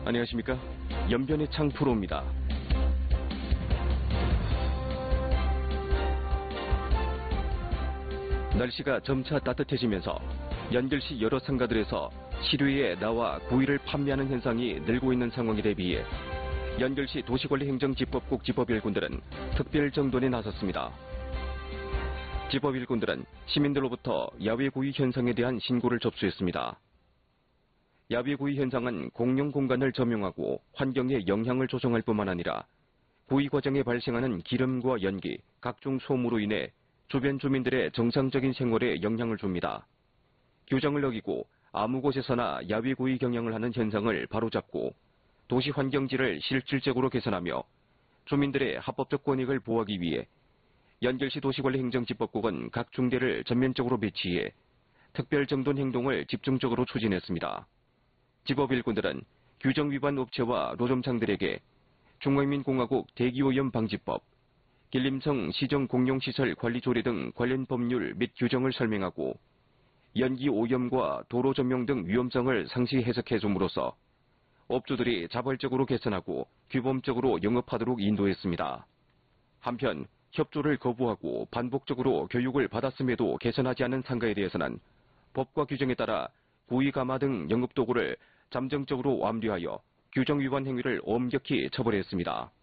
안녕하십니까. 연변의 창 프로입니다. 날씨가 점차 따뜻해지면서 연결시 여러 상가들에서 실외에 나와 구이를 판매하는 현상이 늘고 있는 상황에 대비해 연결시 도시관리행정지법국 지법일꾼들은 특별정돈에 나섰습니다. 지법일꾼들은 시민들로부터 야외구이 현상에 대한 신고를 접수했습니다. 야외구이 현상은 공용 공간을 점용하고 환경에 영향을 조성할 뿐만 아니라 구이 과정에 발생하는 기름과 연기, 각종 소음으로 인해 주변 주민들의 정상적인 생활에 영향을 줍니다. 규정을 어기고 아무 곳에서나 야외구이 경영을 하는 현상을 바로잡고 도시환경질을 실질적으로 개선하며 주민들의 합법적 권익을 보호하기 위해 연결시 도시관리행정지법국은 각 중대를 전면적으로 배치해 특별정돈 행동을 집중적으로 추진했습니다. 지법일꾼들은 규정 위반 업체와 노점상들에게 중화민공화국 대기오염 방지법, 길림성 시정공용시설 관리조례 등 관련 법률 및 규정을 설명하고 연기 오염과 도로 점용 등 위험성을 상시 해석해 줌으로써 업주들이 자발적으로 개선하고 규범적으로 영업하도록 인도했습니다. 한편 협조를 거부하고 반복적으로 교육을 받았음에도 개선하지 않은 상가에 대해서는 법과 규정에 따라 구이 가마 등 영업도구를 잠정적으로 완료하여 규정 위반 행위를 엄격히 처벌했습니다.